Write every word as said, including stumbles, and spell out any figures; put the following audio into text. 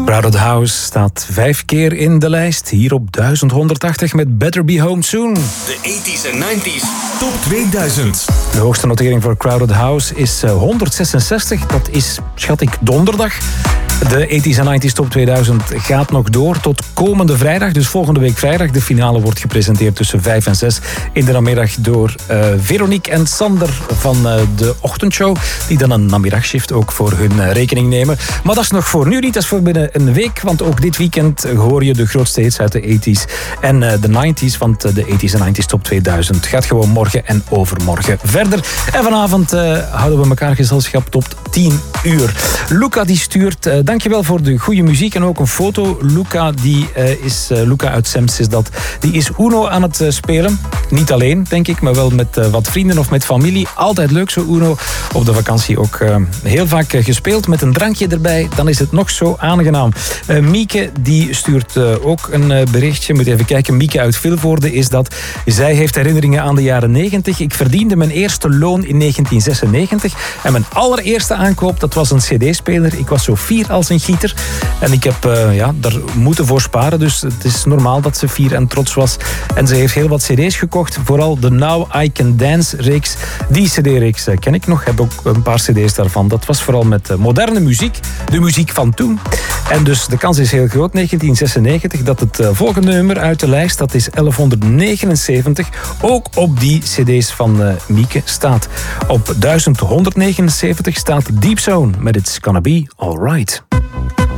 Crowded House staat vijf keer in de lijst. Hier op duizend honderdtachtig met Better Be Home Soon. De tachtiger en negentiger Top tweeduizend. De hoogste notering voor Crowded House is honderdzesenzestig. Dat is, schat ik, donderdag. De tachtiger en negentiger Top tweeduizend gaat nog door tot komende vrijdag. Dus volgende week vrijdag. De finale wordt gepresenteerd tussen vijf en zes in de namiddag door uh, Veronique en Sander van uh, de ochtendshow. Die dan een namiddagshift ook voor hun uh, rekening nemen. Maar dat is nog voor nu niet. Dat is voor binnen een week. Want ook dit weekend hoor je de grootste hits uit de tachtiger en uh, de negentigers. Want uh, de tachtiger en negentiger Top tweeduizend gaat gewoon morgen en overmorgen verder. En vanavond uh, houden we elkaar gezelschap tot tien uur. Luca die stuurt... Uh, dankjewel voor de goede muziek en ook een foto. Luca, die uh, is, uh, Luca uit Sems is dat. Die is Uno aan het uh, spelen. Niet alleen, denk ik, maar wel met uh, wat vrienden of met familie. Altijd leuk zo Uno. Op de vakantie ook uh, heel vaak uh, gespeeld met een drankje erbij. Dan is het nog zo aangenaam. Uh, Mieke, die stuurt uh, ook een uh, berichtje. Moet even kijken. Mieke uit Vilvoorde is dat. Zij heeft herinneringen aan de jaren negentig. Ik verdiende mijn eerste loon in negentien zesennegentig. En mijn allereerste aankoop, dat was een cd-speler. Ik was zo fier als een gieter. En ik heb uh, ja, daar moeten voor sparen. Dus het is normaal dat ze fier en trots was. En ze heeft heel wat cd's gekocht. Vooral de Now I Can Dance reeks. Die cd-reeks uh, ken ik nog. Heb ook een paar cd's daarvan. Dat was vooral met uh, moderne muziek. De muziek van toen. En dus de kans is heel groot, negentien zesennegentig, dat het uh, volgende nummer uit de lijst, dat is elfhonderdnegenenzeventig, ook op die cd's van uh, Mieke staat. Op duizend honderdnegenenzeventig staat Deep Zone met It's Gonna Be Alright.